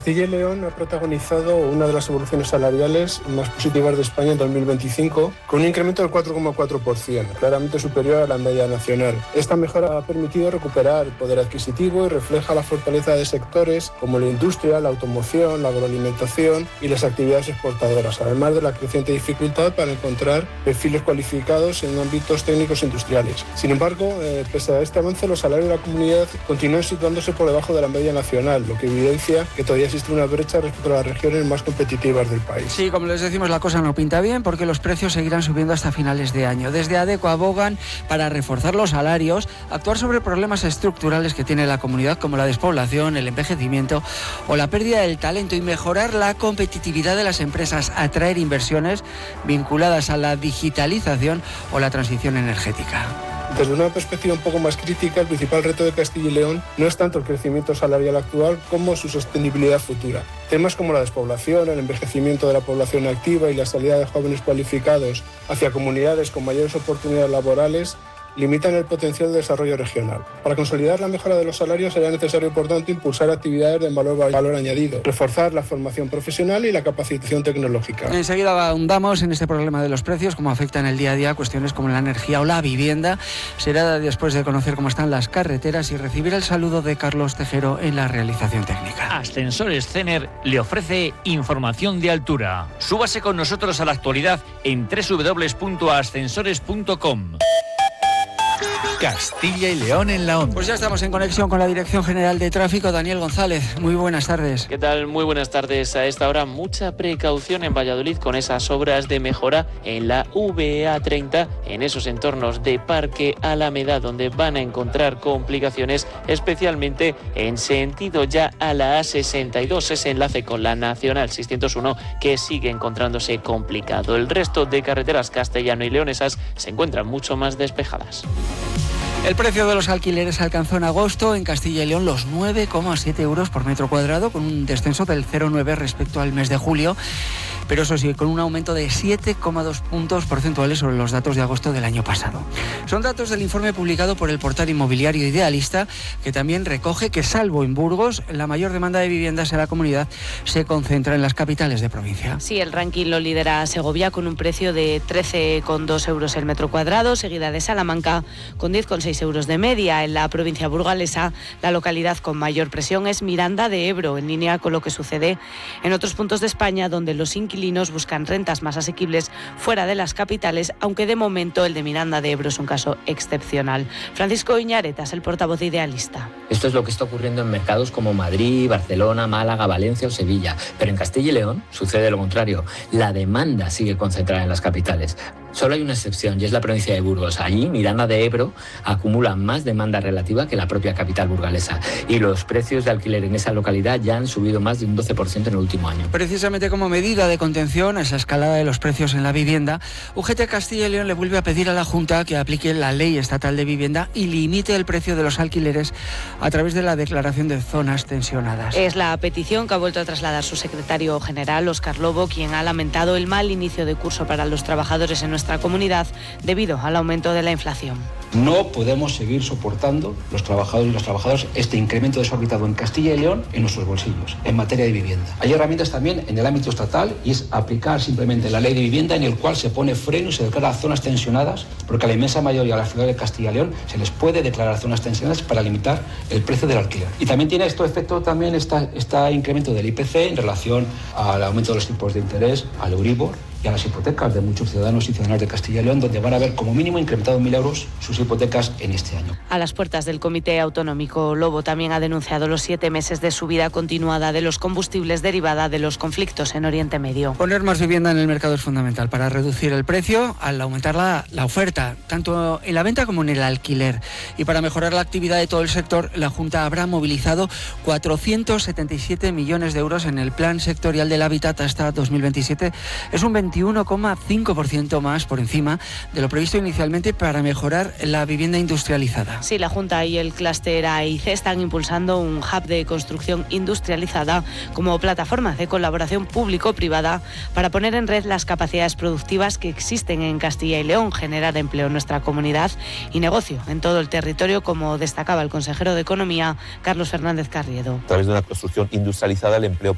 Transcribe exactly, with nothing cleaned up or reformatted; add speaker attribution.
Speaker 1: Castilla y León ha protagonizado una de las evoluciones salariales más positivas de España en dos mil veinticinco, con un incremento del cuatro coma cuatro por ciento, claramente superior a la media nacional. Esta mejora ha permitido recuperar poder adquisitivo y refleja la fortaleza de sectores como la industria, la automoción, la agroalimentación y las actividades exportadoras, además de la creciente dificultad para encontrar perfiles cualificados en ámbitos técnicos industriales. Sin embargo, eh, pese a este avance, los salarios de la comunidad continúan situándose por debajo de la media nacional, lo que evidencia que todavía existe una brecha respecto a las regiones más competitivas del país.
Speaker 2: Sí, como les decimos, la cosa no pinta bien porque los precios seguirán subiendo hasta finales de año. Desde ADECO abogan para reforzar los salarios, actuar sobre problemas estructurales que tiene la comunidad como la despoblación, el envejecimiento o la pérdida del talento y mejorar la competitividad de las empresas, atraer inversiones vinculadas a la digitalización o la transición energética.
Speaker 1: Desde una perspectiva un poco más crítica, el principal reto de Castilla y León no es tanto el crecimiento salarial actual como su sostenibilidad futura. Temas como la despoblación, el envejecimiento de la población activa y la salida de jóvenes cualificados hacia comunidades con mayores oportunidades laborales limitan el potencial de desarrollo regional. Para consolidar la mejora de los salarios será necesario, por tanto, impulsar actividades de valor, valor añadido, reforzar la formación profesional y la capacitación tecnológica.
Speaker 2: Enseguida ahondamos en este problema de los precios, cómo afectan el día a día cuestiones como la energía o la vivienda. Será después de conocer cómo están las carreteras y recibir el saludo de Carlos Tejero en la realización técnica.
Speaker 3: Ascensores Cener le ofrece información de altura. Súbase con nosotros a la actualidad en doble u doble u doble u punto ascensores punto com.
Speaker 4: Castilla y León en la onda.
Speaker 2: Pues ya estamos en conexión con la Dirección General de Tráfico, Daniel González. Muy buenas tardes.
Speaker 5: ¿Qué tal? Muy buenas tardes. A esta hora mucha precaución en Valladolid con esas obras de mejora en la V A treinta, en esos entornos de Parque Alameda, donde van a encontrar complicaciones, especialmente en sentido ya a la A sesenta y dos, ese enlace con la Nacional seiscientos uno que sigue encontrándose complicado. El resto de carreteras castellano y leonesas se encuentran mucho más despejadas.
Speaker 2: El precio de los alquileres alcanzó en agosto en Castilla y León los nueve coma siete euros por metro cuadrado, con un descenso del cero coma nueve respecto al mes de julio, pero eso sí, con un aumento de siete coma dos puntos porcentuales sobre los datos de agosto del año pasado. Son datos del informe publicado por el portal inmobiliario Idealista, que también recoge que, salvo en Burgos, la mayor demanda de viviendas en la comunidad se concentra en las capitales de provincia.
Speaker 6: Sí, el ranking lo lidera Segovia con un precio de trece coma dos euros el metro cuadrado, seguida de Salamanca con diez coma seis euros de media. En la provincia burgalesa, la localidad con mayor presión es Miranda de Ebro, en línea con lo que sucede en otros puntos de España, donde los inquilinos buscan rentas más asequibles fuera de las capitales, aunque de momento el de Miranda de Ebro es un caso excepcional. Francisco Iñaretas, el portavoz de Idealista.
Speaker 7: Esto es lo que está ocurriendo en mercados como Madrid, Barcelona, Málaga, Valencia o Sevilla. Pero en Castilla y León sucede lo contrario. La demanda sigue concentrada en las capitales. Solo hay una excepción y es la provincia de Burgos. Allí, Miranda de Ebro acumula más demanda relativa que la propia capital burgalesa. Y los precios de alquiler en esa localidad ya han subido más de un doce por ciento en el último año.
Speaker 2: Precisamente como medida de contención a esa escalada de los precios en la vivienda, U G T Castilla y León le vuelve a pedir a la Junta que aplique la Ley Estatal de Vivienda y limite el precio de los alquileres a través de la declaración de zonas tensionadas.
Speaker 6: Es la petición que ha vuelto a trasladar su secretario general, Óscar Lobo, quien ha lamentado el mal inicio de curso para los trabajadores en nuestra comunidad debido al aumento de la inflación.
Speaker 8: No podemos seguir soportando los trabajadores y las trabajadoras este incremento desorbitado en Castilla y León en nuestros bolsillos, en materia de vivienda. Hay herramientas también en el ámbito estatal y es aplicar simplemente la ley de vivienda, en el cual se pone freno y se declara zonas tensionadas, porque a la inmensa mayoría de las ciudades de Castilla y León se les puede declarar zonas tensionadas para limitar el precio del alquiler. Y también tiene esto efecto también este incremento del I P C en relación al aumento de los tipos de interés, al Euribor y a las hipotecas de muchos ciudadanos y ciudadanas de Castilla y León, donde van a ver como mínimo incrementado en mil euros sus hipotecas en este año.
Speaker 6: A las puertas del Comité Autonómico, Lobo también ha denunciado los siete meses de subida continuada de los combustibles derivada de los conflictos en Oriente Medio.
Speaker 2: Poner más vivienda en el mercado es fundamental para reducir el precio al aumentar la, la oferta, tanto en la venta como en el alquiler. Y para mejorar la actividad de todo el sector, la Junta habrá movilizado cuatrocientos setenta y siete millones de euros en el Plan Sectorial del Hábitat hasta dos mil veintisiete. Es un veintiuno coma cinco por ciento más por encima de lo previsto inicialmente para mejorar la vivienda industrializada.
Speaker 6: Sí, la Junta y el clúster A I C están impulsando un hub de construcción industrializada como plataforma de colaboración público-privada para poner en red las capacidades productivas que existen en Castilla y León, generar empleo en nuestra comunidad y negocio en todo el territorio, como destacaba el consejero de Economía, Carlos Fernández Carriedo.
Speaker 9: A través de una construcción industrializada, el empleo